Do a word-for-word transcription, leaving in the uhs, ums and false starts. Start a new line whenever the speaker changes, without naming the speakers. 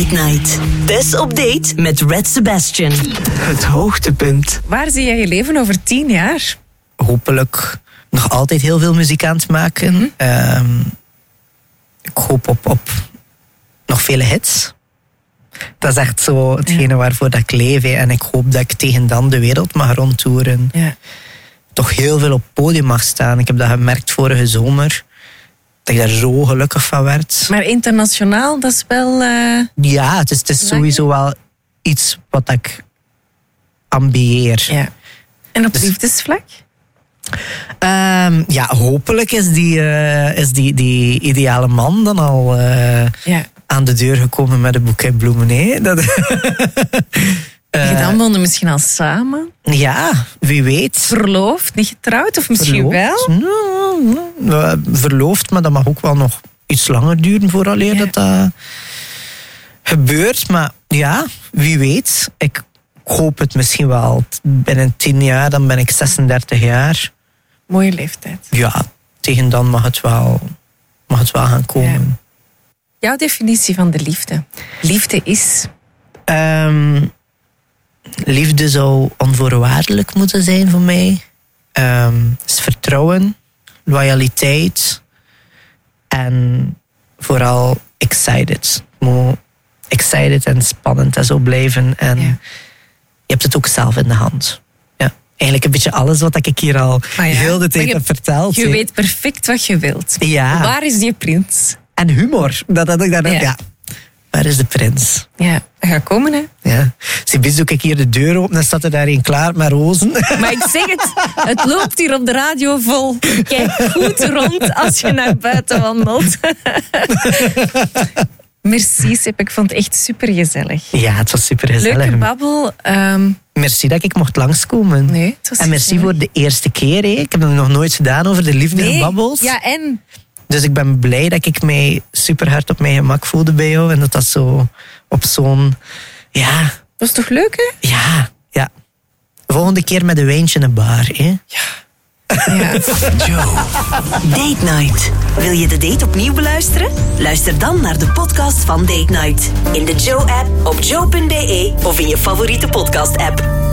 Date Night. Tess op date met Red Sebastian.
Het hoogtepunt.
Waar zie jij je leven over tien jaar?
Hopelijk nog altijd heel veel muziek aan te maken. Mm-hmm. Um, ik hoop op, op nog vele hits. Dat is echt zo hetgene ja. waarvoor dat ik leef. He. En ik hoop dat ik tegen dan de wereld mag rondtoeren. Ja. Toch heel veel op het podium mag staan. Ik heb dat gemerkt vorige zomer. Dat ik daar zo gelukkig van werd.
Maar internationaal, dat is wel... Uh...
Ja, het is, het is sowieso wel iets wat ik ambieer. Ja.
En op
dus,
liefdesvlak?
Um, ja, hopelijk is die, uh, is die, die ideale man dan al uh, ja. aan de deur gekomen met een boeket bloemen. Hè? Dat
Uh, dan wonen misschien al samen?
Ja, wie weet.
Verloofd, niet getrouwd of misschien
verloofd?
wel?
No, no. Verloofd, maar dat mag ook wel nog iets langer duren vooraleer ja. dat dat gebeurt. Maar ja, wie weet. Ik hoop het misschien wel. Binnen tien jaar, dan ben ik zesendertig jaar.
Mooie leeftijd.
Ja, tegen dan mag het wel, mag het wel gaan komen. Ja.
Jouw definitie van de liefde? Liefde is...
Um, Liefde zou onvoorwaardelijk moeten zijn voor mij. Um, is vertrouwen, loyaliteit en vooral excited. Moet excited en spannend en zo blijven. En ja. je hebt het ook zelf in de hand. Ja. Eigenlijk een beetje alles wat ik hier al ja, heel de tijd je, heb verteld.
Je he. weet perfect wat je wilt.
Ja.
Waar is die prins?
En humor. Dat had ik daar
ja.
ja. Waar is de prins?
Ja, hij gaat komen, hè?
Ja. Zibies doe ik hier de deur open en staat er daar een klaar met rozen.
Maar ik zeg het, het loopt hier op de radio vol. Kijk goed rond als je naar buiten wandelt. Merci, Sip. Ik vond het echt supergezellig.
Ja, het was supergezellig.
Leuke babbel. Um...
Merci dat ik mocht langskomen.
Nee, het was
en merci
gezellig.
voor de eerste keer. Hè. Ik heb het nog nooit gedaan over de liefde
nee.
en babbels.
Ja, en...
Dus ik ben blij dat ik mij super hard op mijn gemak voelde bij jou. En dat dat zo op zo'n... Ja...
Dat is toch leuk, hè?
Ja, ja. Volgende keer met een wijntje in een bar, hè?
Ja. ja.
Joe. Date Night. Wil je de date opnieuw beluisteren? Luister dan naar de podcast van Date Night. In de Joe-app, op joe punt be of in je favoriete podcast-app.